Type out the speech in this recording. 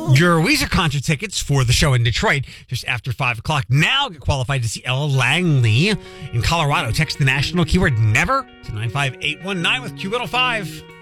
Your Weezer concert tickets for the show in Detroit just after 5 o'clock. Now get qualified to see Ella Langley in Colorado. Text the national keyword NEVER to 95819 with Q105.